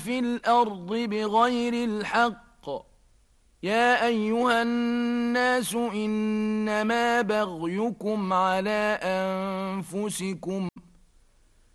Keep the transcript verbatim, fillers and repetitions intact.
في الأرض بغير الحق يا أيها الناس إنما بغيكم على أنفسكم